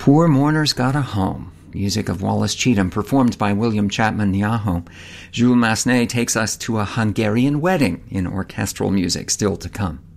Poor Mourner's Got a Home, music of Wallace Cheatham, performed by William Chapman Niaho. Jules Massenet takes us to a Hungarian wedding in orchestral music still to come.